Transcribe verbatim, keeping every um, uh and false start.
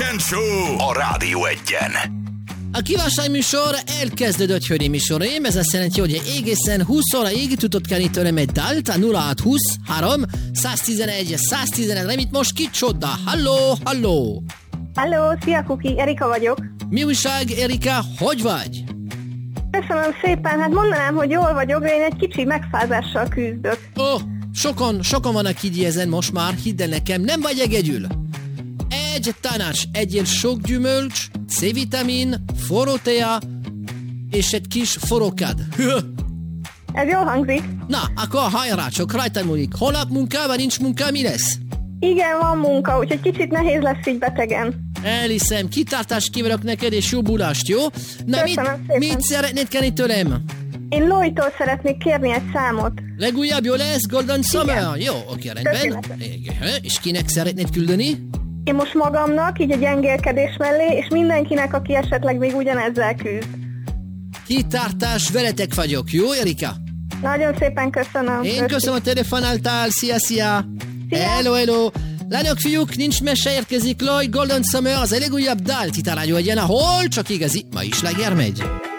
Weekend Show a Rádió Egyen. A kívánság műsor elkezdődött, hölgyeim és uraim. Ez azt jelenti, hogy egészen húsz óraig tudod kelni tőlem egy dalt a nulla hat huszonhárom száztizenegy száztizenegy. Remít most kicsoda. Halló, halló. Halló, szia Kuki, Erika vagyok. Mi újság, Erika, hogy vagy? Köszönöm szépen, hát mondanám, hogy jól vagyok, de én egy kicsi megfázással küzdök. Ó, oh, sokan, sokan vannak így ezen most már, hidd el nekem, nem vagy egyedül. Egy tanács, egyél sok gyümölcs, C-vitamin, forró tea, és egy kis forrókád. Ez jól hangzik. Na, akkor hajrá, csak rajta múlik. Holnap munkában, nincs munka, mi lesz? Igen, van munka, úgyhogy kicsit nehéz lesz így betegen. Elhiszem, kitartást kívánok neked, és jó bulást, jó? Na, mit, mit szeretnéd kérni tőlem? Én Lóitól szeretnék kérni egy számot. Legújabb jó lesz, Golden Summer? Igen. Jó, oké, rendben. Igen. És kinek szeretnéd küldeni? Én most magamnak, így a gyengélkedés mellé, és mindenkinek, aki esetleg még ugyanezzel küzd. Kitartás, veletek vagyok, jó, Erika? Nagyon szépen köszönöm. Én köszönöm, a telefonáltál, szia, szia. Szia. Hello, hello. Lányok, fiúk, nincs mese, érkezik Lloyd, Golden Summer, az a legújabb dal, itt a Rádió Egyen, ahol csak igazi, ma is Lager megy.